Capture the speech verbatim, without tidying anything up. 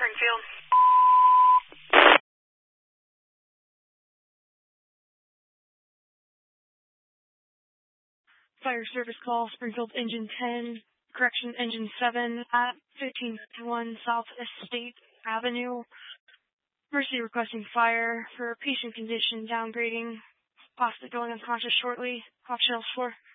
Springfield. Fire service call, Springfield Engine ten, correction Engine seven at fifteen fifty-one South Estate Avenue. Mercy requesting fire for patient condition downgrading, possibly going unconscious shortly. Off channel four.